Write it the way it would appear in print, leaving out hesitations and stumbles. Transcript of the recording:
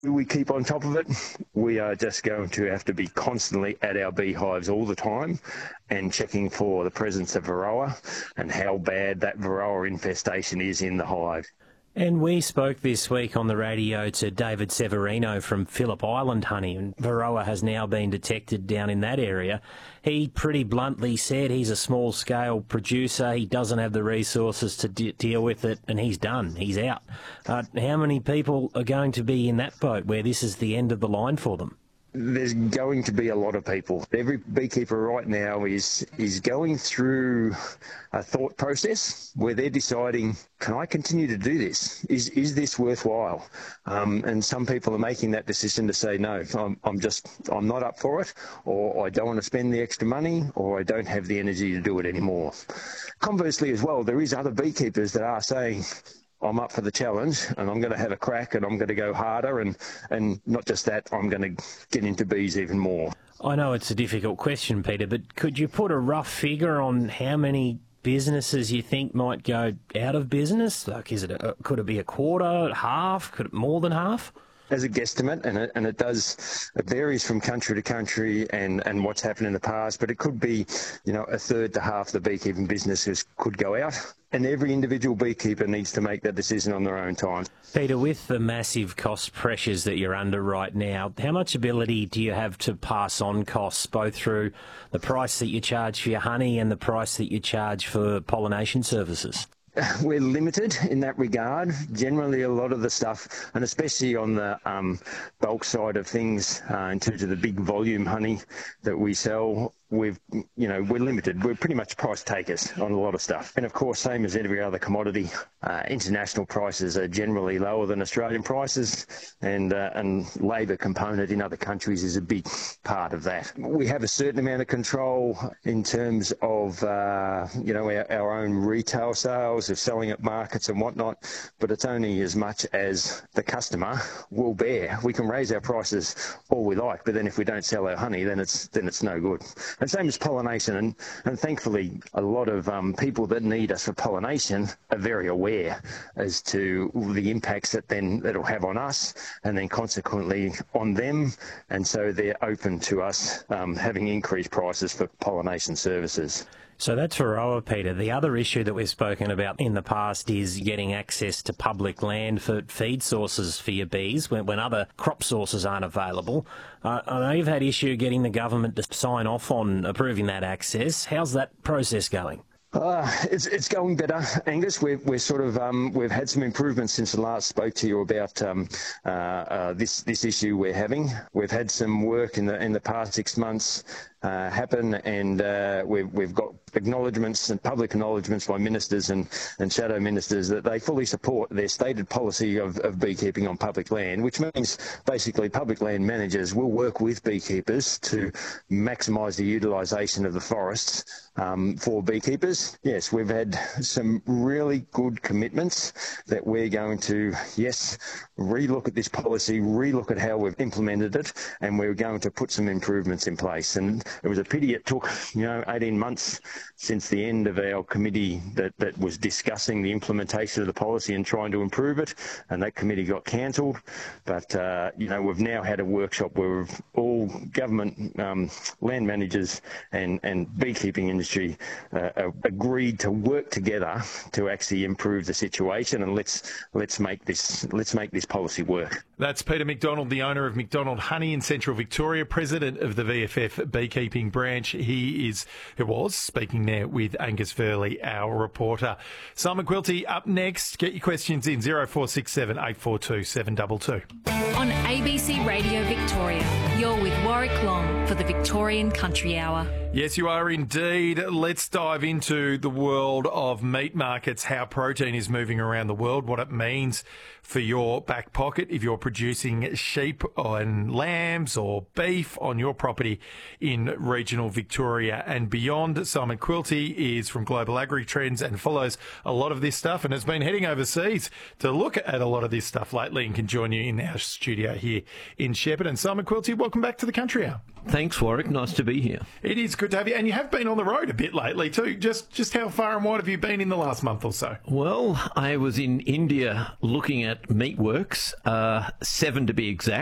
We keep on top of it. We are just going to have to be constantly at our beehives all the time and checking for the presence of Varroa and how bad that Varroa infestation is in the hive. And we spoke this week on the radio to David Severino from Phillip Island Honey, and Varroa has now been detected down in that area. He pretty bluntly said he's a small-scale producer, he doesn't have the resources to deal with it, and he's done, he's out. How many people are going to be in that boat where this is the end of the line for them? There's going to be a lot of people. Every beekeeper right now is going through a thought process where they're deciding, can I continue to do this? Is this worthwhile? And some people are making that decision to say, no, I'm not up for it, or I don't want to spend the extra money, or I don't have the energy to do it anymore. Conversely as well, there is other beekeepers that are saying, I'm up for the challenge and I'm going to have a crack and I'm going to go harder and not just that, I'm going to get into bees even more. I know it's a difficult question, Peter, but could you put a rough figure on how many businesses you think might go out of business? Like, could it be a quarter, half, could it more than half? As a guesstimate, and it varies from country to country and what's happened in the past, but it could be, a third to half the beekeeping businesses could go out, and every individual beekeeper needs to make that decision on their own time. Peter, with the massive cost pressures that you're under right now, how much ability do you have to pass on costs, both through the price that you charge for your honey and the price that you charge for pollination services? We're limited in that regard. Generally, a lot of the stuff, and especially on the bulk side of things, in terms of the big volume honey that we sell, we're limited. We're pretty much price takers on a lot of stuff. And of course, same as every other commodity, international prices are generally lower than Australian prices, and labour component in other countries is a big part of that. We have a certain amount of control in terms of, our own retail sales of selling at markets and whatnot, but it's only as much as the customer will bear. We can raise our prices all we like, but then if we don't sell our honey, then it's no good. And same as pollination, and thankfully a lot of people that need us for pollination are very aware as to the impacts that'll have on us, and then consequently on them, and so they're open to us having increased prices for pollination services. So that's Varroa, Peter. The other issue that we've spoken about in the past is getting access to public land for feed sources for your bees when other crop sources aren't available. I know you've had issue getting the government to sign off on approving that access. How's that process going? It's going better, Angus. We've had some improvements since I last spoke to you about this issue we're having. We've had some work in the past 6 months happen, and we've got acknowledgements and public acknowledgements by ministers and shadow ministers that they fully support their stated policy of beekeeping on public land, which means basically public land managers will work with beekeepers to maximise the utilisation of the forests for beekeepers. Yes, we've had some really good commitments that we're going to, relook at this policy, relook at how we've implemented it, and we're going to put some improvements in place. And it was a pity it took, 18 months since the end of our committee that was discussing the implementation of the policy and trying to improve it, and that committee got cancelled. But, we've now had a workshop where all government land managers and beekeeping industry agreed to work together to actually improve the situation, and let's make this policy work. That's Peter McDonald, the owner of McDonald Honey in Central Victoria, president of the VFF Beekeeping Branch. He was speaking there with Angus Furley, our reporter. Simon Quilty up next. Get your questions in 0467 842 722. On ABC Radio Victoria, you're with Warwick Long for the Victorian Country Hour. Yes, you are indeed. Let's dive into the world of meat markets, how protein is moving around the world, what it means for your back pocket if you're producing sheep and lambs or beef on your property in regional Victoria and beyond. Simon Quilty is from Global Agri Trends and follows a lot of this stuff and has been heading overseas to look at a lot of this stuff lately and can join you in our studio studio here in Shepparton. Simon Quilty, welcome back to the Country Hour. Thanks, Warwick. Nice to be here. It is good to have you. And you have been on the road a bit lately too. Just how far and wide have you been in the last month or so? Well, I was in India looking at meatworks, 7 to be exact.